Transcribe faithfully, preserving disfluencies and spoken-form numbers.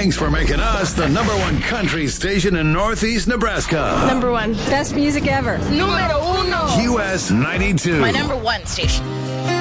Thanks for making us the number one country station in Northeast Nebraska. Number one. Best music ever. Número uno. U S ninety-two. My number one station.